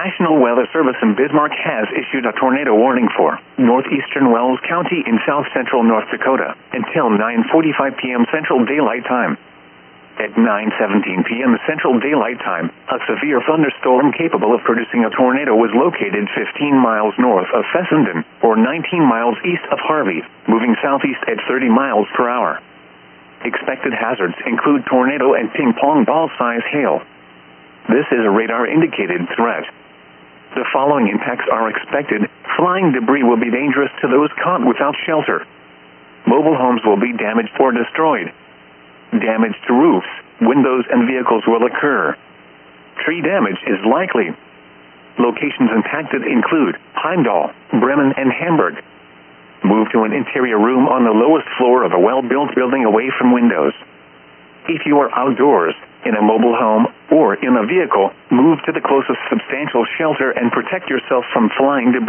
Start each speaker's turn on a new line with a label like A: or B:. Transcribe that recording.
A: National Weather Service in Bismarck has issued a tornado warning for northeastern Wells County in south-central North Dakota until 9:45 p.m. Central Daylight Time. At 9:17 p.m. Central Daylight Time, a severe thunderstorm capable of producing a tornado was located 15 miles north of Fessenden, or 19 miles east of Harvey, moving southeast at 30 miles per hour. Expected hazards include tornado and ping-pong ball-size hail. This is a radar-indicated threat. The following impacts are expected. Flying debris will be dangerous to those caught without shelter. Mobile homes will be damaged or destroyed. Damage to roofs, windows, and vehicles will occur. Tree damage is likely. Locations impacted include Heimdall, Bremen, and Hamburg. Move to an interior room on the lowest floor of a well-built building away from windows. If you are outdoors, in a mobile home, or in a vehicle, move to the closest substantial shelter and protect yourself from flying debris.